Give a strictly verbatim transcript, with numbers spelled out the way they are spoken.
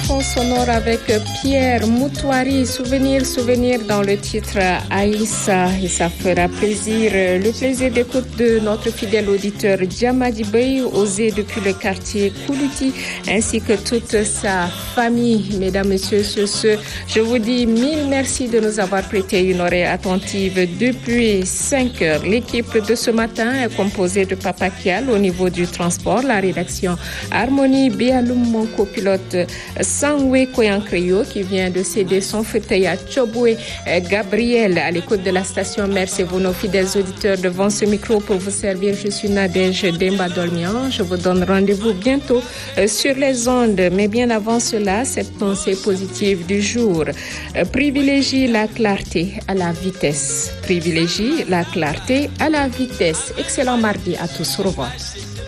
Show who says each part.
Speaker 1: fond sonore avec Pierre Moutouari, souvenir, souvenir dans le titre Aïssa. Et ça fera plaisir, le plaisir d'écoute de notre fidèle auditeur Djamadi Bey, osé depuis le quartier Koulouti, ainsi que toute sa famille. Mesdames, Messieurs, sur ce, je vous dis mille merci de nous avoir prêté une oreille attentive depuis cinq heures. L'équipe de ce matin est composée de Papa Kial au niveau du transport, la rédaction Harmonie Bialoum, mon copilote Sangwe Koyankreyo qui vient de céder son fauteuil à Choboué Gabriel à l'écoute de la station. Merci vous nos fidèles auditeurs devant ce micro pour vous servir. Je suis Nadège Demba Dolmian. Je vous donne rendez-vous bientôt sur les ondes. Mais bien avant cela, cette pensée positive du jour. Privilégie la clarté à la vitesse. Privilégie la clarté à la vitesse. Excellent mardi à tous. Au revoir.